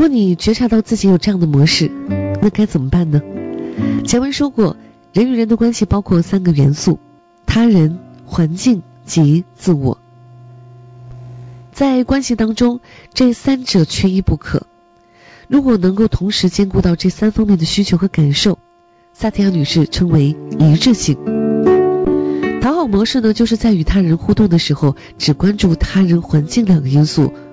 果你觉察到自己有这样的模式，那该怎么办呢？前文说过，人与人的关系包括3个元素：他人、环境及自我。在关系当中，这3者缺一不可。如果能够同时兼顾到这3方面的需求和感受，萨提亚女士称为一致性。讨好模式呢，就是在与他人互动的时候，只关注他人、环境2个因素，